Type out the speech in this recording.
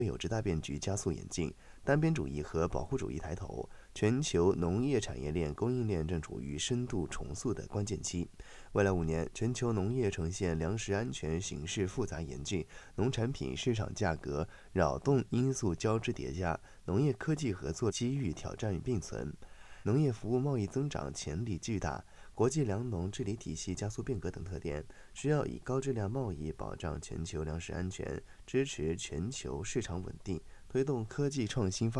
有之大变局加速演进，单边主义和保护主义抬头，全球农业产业链供应链正处于深度重塑的关键期。未来5年，全球农业呈现粮食安全形势复杂严峻，农产品市场价格扰动因素交织叠加，农业科技合作机遇挑战并存。农业服务贸易增长潜力巨大，国际粮农治理体系加速变革等特点，需要以高质量贸易保障全球粮食安全，支持全球市场稳定，推动科技创新发